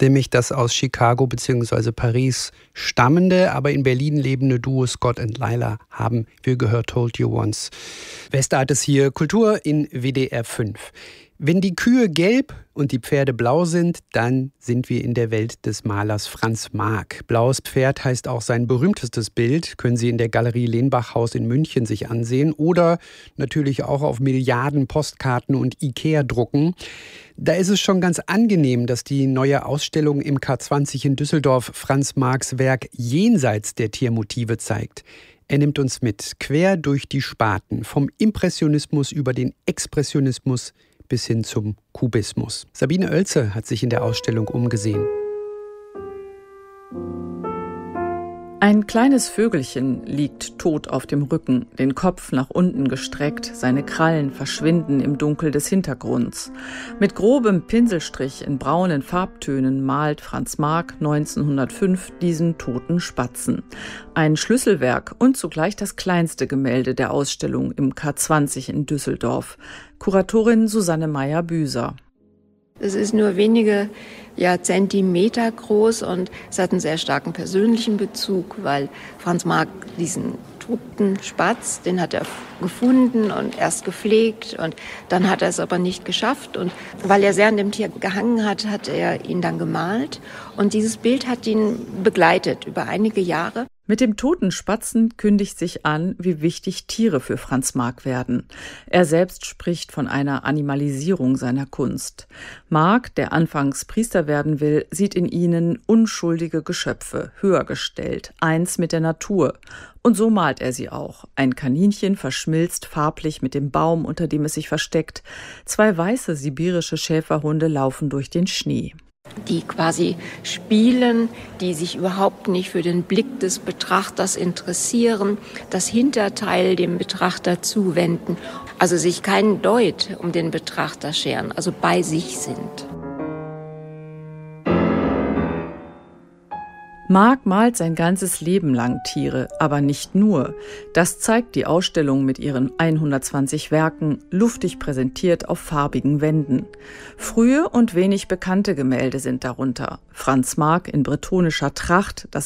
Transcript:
nämlich das aus Chicago bzw. Paris stammende, aber in Berlin lebende Duo Scott und Lila haben wir gehört, Told You Once. Westart ist hier Kultur in WDR 5. Wenn die Kühe gelb und die Pferde blau sind, dann sind wir in der Welt des Malers Franz Marc. Blaues Pferd heißt auch sein berühmtestes Bild, können Sie in der Galerie Lenbachhaus in München sich ansehen oder natürlich auch auf Milliarden Postkarten und Ikea-Drucken. Da ist es schon ganz angenehm, dass die neue Ausstellung im K20 in Düsseldorf Franz Marcs Werk jenseits der Tiermotive zeigt. Er nimmt uns mit, quer durch die Sparten, vom Impressionismus über den Expressionismus bis hin zum Kubismus. Sabine Oelze hat sich in der Ausstellung umgesehen. Ein kleines Vögelchen liegt tot auf dem Rücken, den Kopf nach unten gestreckt, seine Krallen verschwinden im Dunkel des Hintergrunds. Mit grobem Pinselstrich in braunen Farbtönen malt Franz Marc 1905 diesen toten Spatzen. Ein Schlüsselwerk und zugleich das kleinste Gemälde der Ausstellung im K20 in Düsseldorf. Kuratorin Susanne Meyer-Büser. Es ist nur wenige Zentimeter groß und es hat einen sehr starken persönlichen Bezug, weil Franz Marc diesen toten Spatz, den hat er gefunden und erst gepflegt und dann hat er es aber nicht geschafft. Und weil er sehr an dem Tier gehangen hat, hat er ihn dann gemalt und dieses Bild hat ihn begleitet über einige Jahre. Mit dem toten Spatzen kündigt sich an, wie wichtig Tiere für Franz Marc werden. Er selbst spricht von einer Animalisierung seiner Kunst. Marc, der anfangs Priester werden will, sieht in ihnen unschuldige Geschöpfe, höher gestellt, eins mit der Natur. Und so malt er sie auch. Ein Kaninchen verschmilzt farblich mit dem Baum, unter dem es sich versteckt. 2 weiße sibirische Schäferhunde laufen durch den Schnee. Die quasi spielen, die sich überhaupt nicht für den Blick des Betrachters interessieren, das Hinterteil dem Betrachter zuwenden, also sich keinen Deut um den Betrachter scheren, also bei sich sind. Marc malt sein ganzes Leben lang Tiere, aber nicht nur. Das zeigt die Ausstellung mit ihren 120 Werken, luftig präsentiert auf farbigen Wänden. Frühe und wenig bekannte Gemälde sind darunter. Franz Marc in bretonischer Tracht, das